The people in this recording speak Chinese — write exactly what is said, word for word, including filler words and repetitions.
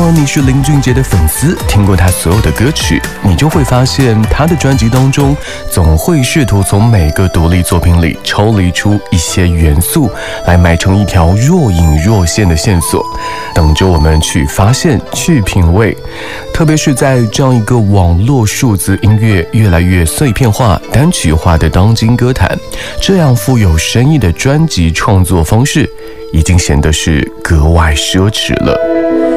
果你是林俊杰的粉丝，听过他所有的歌曲，你就会发现他的专辑当中总会试图从每个独立作品里抽离出一些元素，来埋成一条若隐若现的线索，等着我们去发现、去品味。特别是在这样一个网络数字音乐越来越碎片化、单曲化的当今歌坛，这样富有深意的专辑创作方式已经显得是格外奢侈了。